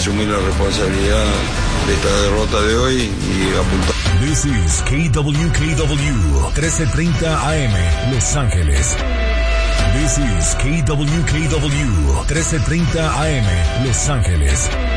asumir la responsabilidad de esta derrota de hoy y apuntar. This is KWKW 1330 AM, Los Ángeles. This is KWKW 1330 AM, Los Ángeles.